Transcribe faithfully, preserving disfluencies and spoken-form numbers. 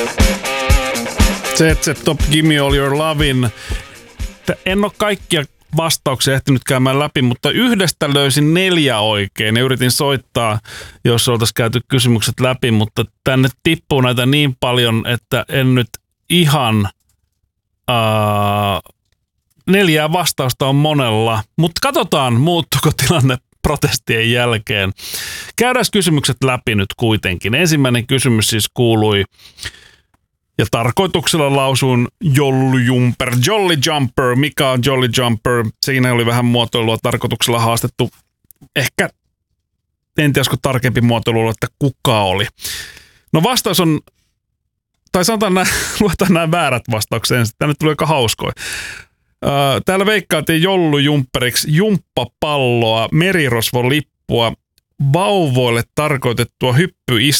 Z Z Top, Gimme All Your Lovin'. En ole kaikkia vastauksia ehtinyt käymään läpi, mutta yhdestä löysin neljä oikein ja yritin soittaa, jos oltaisiin käyty kysymykset läpi, mutta tänne tippuu näitä niin paljon, että en nyt ihan uh, neljää vastausta on monella, mutta katsotaan muuttuko tilanne protestien jälkeen. Käydään kysymykset läpi nyt kuitenkin. Ensimmäinen kysymys siis kuului, ja tarkoituksella lausuin Jolly Jumper, Jolly Jumper. Mikä on Jolly Jumper? Siinä oli vähän muotoilua tarkoituksella haastettu. Ehkä, en tiedä, olisiko tarkempi muotoilu, että kuka oli. No vastaus on, tai sanotaan näin, luetaan nämä väärät vastaukset. Tänne tuli aika hauskoja. Täällä veikkailtiin Jolly Jumperiksi jumppapalloa, merirosvolippua, vauvoille tarkoitettua hyppy